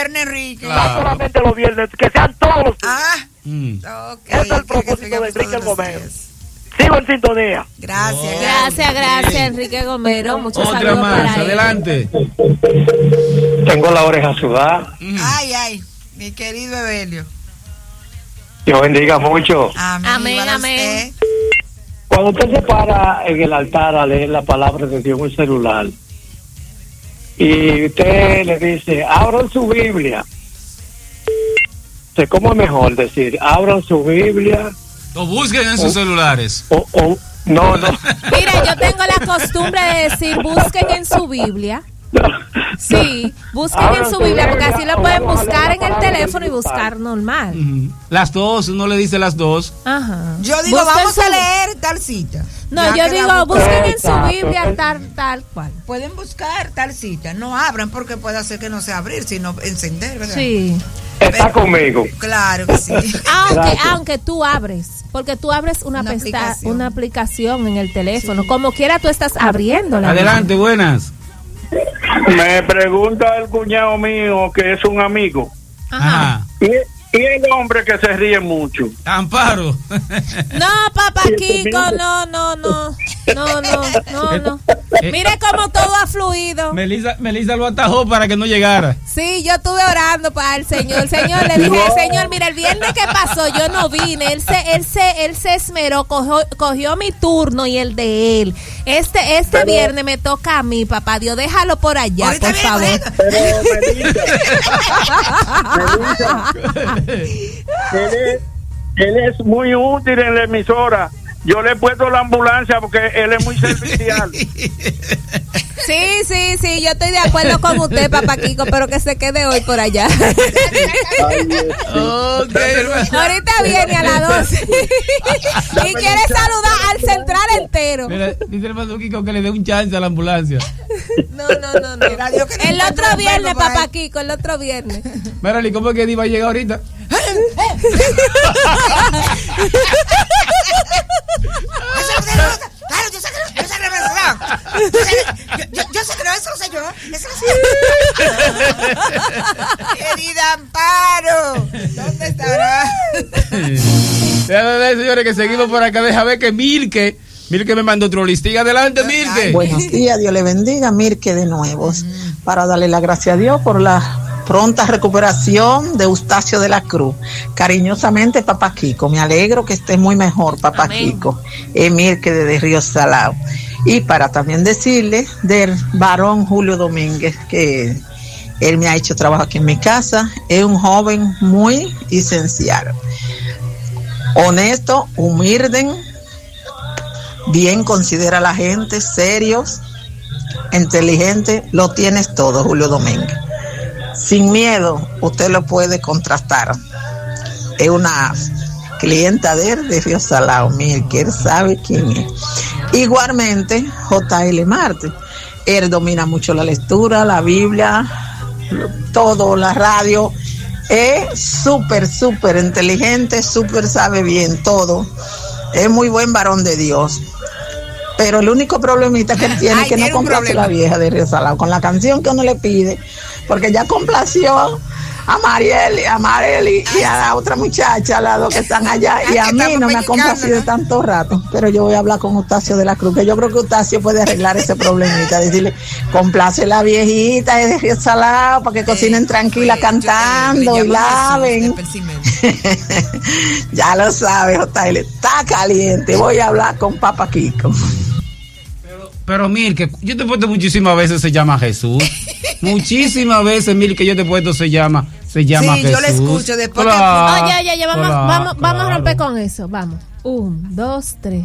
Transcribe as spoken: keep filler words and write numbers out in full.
viernes, Enrique. Claro. No solamente los viernes, que sean todos los Ah, Mm. ok. Ese es el Quiere que propósito de sigamos Enrique todos los Gomero. días. Sigo en sintonía. Gracias. Gracias, gracias, Enrique Gomero. Muchos Otra saludos más, para él. adelante. Tengo la oreja sudada. Mm. Ay, ay, mi querido Evelio. Dios bendiga mucho. Amén, Amén, igual a amén. usted. Cuando usted se para en el altar a leer la palabra de Dios en el celular y usted le dice, abran su Biblia. ¿Cómo es mejor decir? Abran su Biblia O busquen en sus celulares. o, o no, no. Mira, yo tengo la costumbre de decir, busquen en su Biblia. Sí, busquen en su Biblia, porque así lo pueden buscar en el teléfono y buscar normal. Ujú. Las dos, uno le dice las dos. Ajá. Yo digo, Busquen vamos su- a leer tal cita. No, Ya yo digo, quedamos- busquen en su Exacto. Biblia tal, tal cual. Pueden buscar tal cita. No abran porque puede hacer que no sea abrir, sino encender, ¿verdad? Sí. Está conmigo. Claro que sí. Aunque, Gracias. aunque tú abres, porque tú abres una, Una pesta- aplicación. una aplicación en el teléfono. Como quiera tú estás abriéndola. Adelante, buenas. Me pregunta el cuñado mío que es un amigo. Ajá. Ajá. Y, y el hombre que se ríe mucho. Amparo. No, papá Kiko, no, no, no. No, no, no, no. Mire cómo todo ha fluido. Melissa, Melissa lo atajó para que no llegara. Sí, yo estuve orando para el Señor. Señor, le dije, Señor, mira, el viernes que pasó yo no vine. Él se, él se, él se esmeró, cogió, cogió mi turno y el de él. Este, este Pero- viernes me toca a mí, papá Dios. Déjalo por allá, Ahorita por viene favor. corriendo. Pero Melissa, él es, él es muy útil en la emisora. Yo le he puesto la ambulancia porque él es muy servicial. Sí, sí, sí, yo estoy de acuerdo con usted, papá Kiko, pero que se quede hoy por allá. Ay, Dios. Ok, hermano. Ahorita viene a las doce y quiere saludar al central entero. Mira, dice el hermano Kiko que le dé un chance a la ambulancia. No, no, no, no. Mira, Dios, que no El encuentre otro un viernes, verbo por ahí. papá Kiko, el otro viernes. Mírale, ¿cómo es que iba a llegar ahorita? Eso no se le gusta. Claro, yo sé que no, yo sé que no, yo sé que- yo- yo- yo sé que no, eso no sé yo. Eso no sé yo. Querida Amparo, ¿dónde estará? Déjame ver, señores, que seguimos por acá. Deja ver que Milke, Milke me mandó otro listing. Adelante, Milke. Buenos días, Dios le bendiga, Mirke de nuevo, para darle la gracia a Dios por la pronta recuperación de Eustacio de la Cruz. Cariñosamente, papá Kiko, me alegro que esté muy mejor, papá Amén. Kiko. Es Mirke de Río Salado. Y para también decirle del varón Julio Domínguez, que él me ha hecho trabajo aquí en mi casa, es un joven muy esencial. Honesto, humilde, bien considera a la gente, serios, inteligente, lo tienes todo, Julio Domínguez. Sin miedo, usted lo puede contrastar. Es una clienta de él, de Río Salado, mire, que él sabe quién es. Igualmente, J L Marte, él domina mucho la lectura, la Biblia, todo, la radio. Es súper, súper inteligente, súper sabe bien todo. Es muy buen varón de Dios. Pero el único problemita que él tiene Ay, es que no tiene un complace a problema. la vieja de Río Salado con la canción que uno le pide, porque ya complació a Marieli, a Marieli y a la otra muchacha, a las dos que están allá, Ay, y a que mí estamos no me ha pellizcando, complacido ¿no? tanto rato. Pero yo voy a hablar con Eustacio de la Cruz, que yo creo que Eustacio puede arreglar ese problemita, decirle, complace a la viejita de Río Salado para que cocinen tranquila Yo te- cantando le y llamo a Jesús laven. de Persimed. Ya lo sabes, J L, está caliente. Voy a hablar con Papa Kiko. Pero Milke, yo te he puesto muchísimas veces se llama Jesús. Muchísimas veces, Milke, yo te he puesto se llama, se llama Sí, Jesús. yo le escucho después que- Claro, Oye, oye, oye, vamos, claro, vamos, vamos a claro. romper con eso. Vamos. Un, dos, tres.